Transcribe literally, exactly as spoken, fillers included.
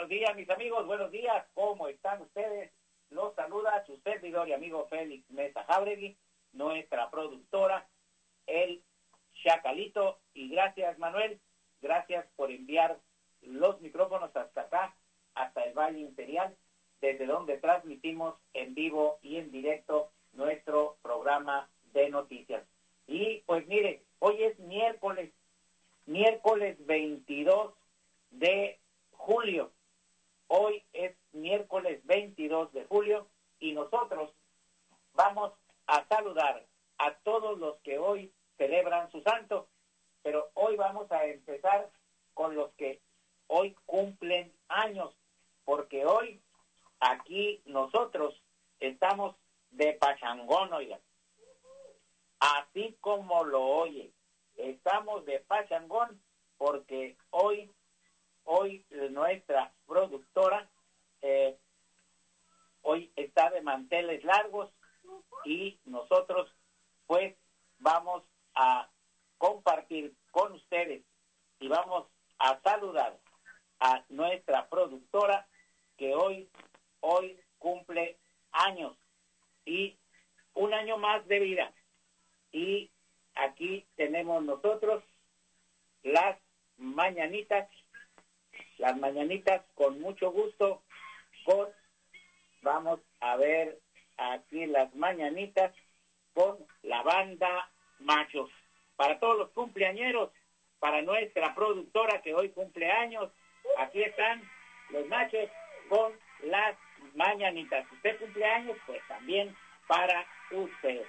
días, mis amigos, buenos días. ¿Cómo están ustedes? Los saluda su servidor y amigo Félix Mesa Jáuregui, nuestra productora, el Chacalito. Y gracias, Manuel, gracias por enviar los micrófonos hasta acá, hasta el Valle Imperial, desde donde transmitimos en vivo y en directo nuestro programa de noticias. Y pues mire, hoy es miércoles, miércoles veintidós de julio. Hoy es miércoles veintidós de julio y nosotros vamos a saludar a todos los que hoy celebran su santo, pero hoy vamos a empezar con los que hoy cumplen años, porque hoy aquí nosotros estamos de pachangón, oigan, así como lo oye, estamos de pachangón porque hoy, hoy nuestra productora eh, hoy está de manteles largos y nosotros pues vamos a compartir con ustedes y vamos a saludar a nuestra productora que hoy, hoy cumple años y un año más de vida. Y aquí tenemos nosotros las mañanitas, las mañanitas con mucho gusto, con, vamos a ver aquí las mañanitas con la banda Machos. Para todos los cumpleañeros, para nuestra productora que hoy cumple años, aquí están los Machos con las mañanitas. Si usted cumple años, pues también para usted.